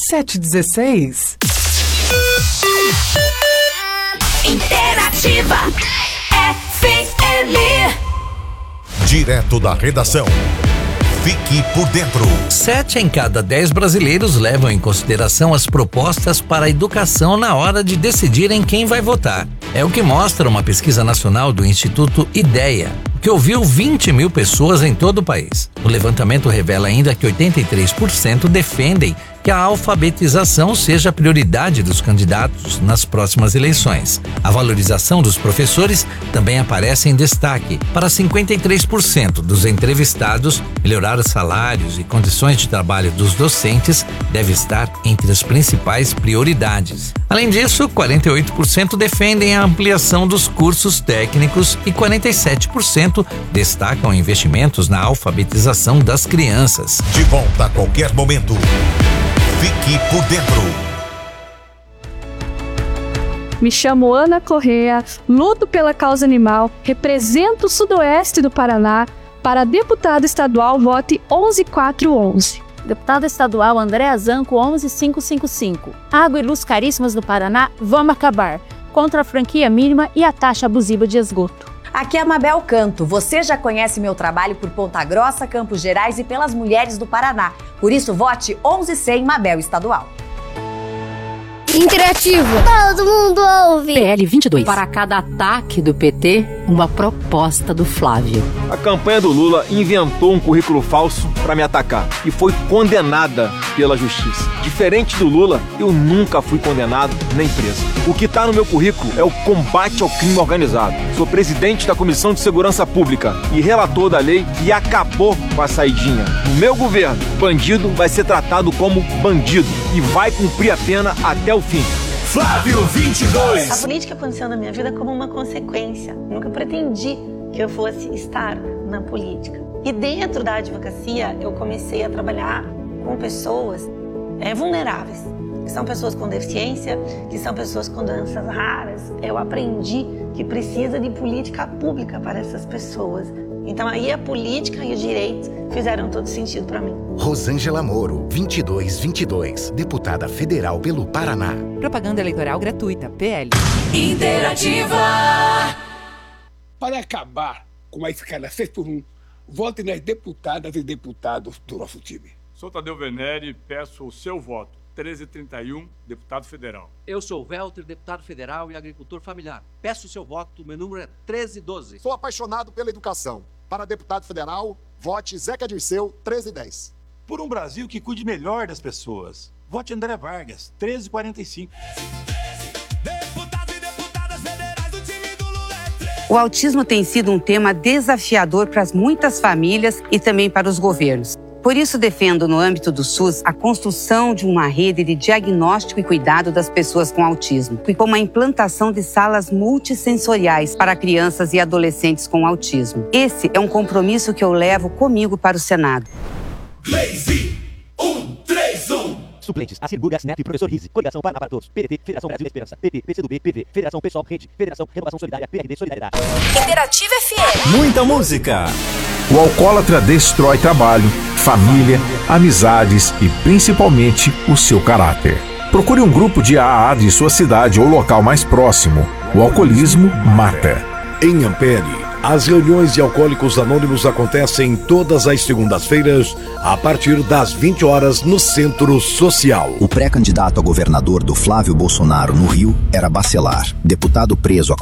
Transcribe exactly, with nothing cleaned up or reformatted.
sete e dezesseis. Interativa F M. Direto da redação. Fique por dentro. Sete em cada dez brasileiros levam em consideração as propostas para a educação na hora de decidirem quem vai votar. É o que mostra uma pesquisa nacional do Instituto IDEA, que ouviu vinte mil pessoas em todo o país. O levantamento revela ainda que oitenta e três por cento defendem que a alfabetização seja a prioridade dos candidatos nas próximas eleições. A valorização dos professores também aparece em destaque. Para cinquenta e três por cento dos entrevistados, melhorar os salários e condições de trabalho dos docentes deve estar entre as principais prioridades. Além disso, quarenta e oito por cento defendem a ampliação dos cursos técnicos e quarenta e sete por cento destacam investimentos na alfabetização das crianças. De volta a qualquer momento. Fique por dentro. Me chamo Ana Correa, luto pela causa animal, represento o sudoeste do Paraná. Para deputado estadual, vote onze quatro onze. Deputado estadual Andréa Zanco, onze quinhentos e cinquenta e cinco. Água e luz caríssimas do Paraná, vamos acabar. Contra a franquia mínima e a taxa abusiva de esgoto. Aqui é a Mabel Canto. Você já conhece meu trabalho por Ponta Grossa, Campos Gerais e pelas mulheres do Paraná. Por isso, vote onze cem Mabel Estadual. Interativo. Todo mundo ouve. P L vinte e dois. Para cada ataque do P T, uma proposta do Flávio. A campanha do Lula inventou um currículo falso para me atacar e foi condenada pela justiça. Diferente do Lula, eu nunca fui condenado nem preso. O que está no meu currículo é o combate ao crime organizado. Sou presidente da Comissão de Segurança Pública e relator da lei que acabou com a saidinha. No meu governo, bandido vai ser tratado como bandido e vai cumprir a pena até o fim. Flávio vinte e dois. A política aconteceu na minha vida como uma consequência. Nunca pretendi que eu fosse estar na política. E dentro da advocacia, eu comecei a trabalhar com pessoas é, vulneráveis, que são pessoas com deficiência, que são pessoas com doenças raras. Eu aprendi que precisa de política pública para essas pessoas. Então aí a política e o direito fizeram todo sentido para mim. Rosângela Moro, vinte e dois vinte e dois, deputada federal pelo Paraná. Propaganda eleitoral gratuita, P L. Interativa. Para acabar com a escala seis por um, vote nas deputadas e deputados do nosso time. Sou Tadeu Venere, peço o seu voto. treze trinta e um, deputado federal. Eu sou o Welter, deputado federal e agricultor familiar. Peço o seu voto, meu número é treze doze. Sou apaixonado pela educação. Para deputado federal, vote Zeca Dirceu, treze dez. Por um Brasil que cuide melhor das pessoas, vote André Vargas, treze quarenta e cinco. O autismo tem sido um tema desafiador para muitas famílias e também para os governos. Por isso, defendo, no âmbito do SUS, a construção de uma rede de diagnóstico e cuidado das pessoas com autismo, e com a implantação de salas multissensoriais para crianças e adolescentes com autismo. Esse é um compromisso que eu levo comigo para o Senado. Lazy, um, três, um. Suplentes, Acirgur, Gasnep, Professor Rizzi, Coligação Paraná para Todos, P D T, Federação Brasil Esperança, P P, P C do B, P V, Federação Pessoal Rede, Federação Renovação Solidária, P R D Solidariedade. Interativa F M. Muita música. O alcoólatra destrói trabalho, família, amizades e principalmente o seu caráter. Procure um grupo de A A de sua cidade ou local mais próximo. O alcoolismo mata. Em Ampere, as reuniões de Alcoólicos Anônimos acontecem todas as segundas-feiras, a partir das vinte horas, no Centro Social. O pré-candidato a governador do Flávio Bolsonaro no Rio era Bacelar, deputado preso a